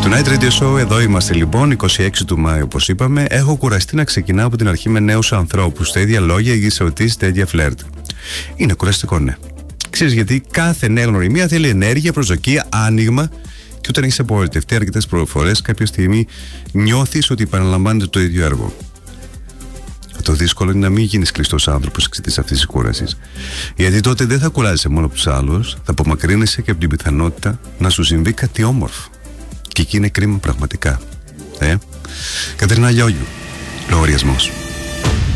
Night Radio Show, εδώ είμαστε λοιπόν, 26 του Μάη όπως είπαμε. Έχω κουραστεί να ξεκινάω από την αρχή με νέους ανθρώπους. Τα ίδια λόγια, ίδιες ερωτήσεις, τα ίδια φλερτ. Είναι κουραστικό, ναι. Ξέρεις γιατί κάθε νέα γνωριμία θέλει ενέργεια, προσδοκία, άνοιγμα. Και όταν έχεις απογοητευτεί αρκετές φορές, κάποια στιγμή νιώθεις ότι επαναλαμβάνεται το ίδιο έργο. Το δύσκολο είναι να μην γίνεις κλειστός άνθρωπος εξαιτίας αυτής της κούρασης. Γιατί τότε δεν θα κουράζεσαι μόνο από τους άλλους, θα απομακρύνεσαι και από την πιθανότητα να σου συμβεί κάτι όμορφο. Και εκεί είναι κρίμα πραγματικά. Κατερίνα Λιόγιου, λογαριασμός.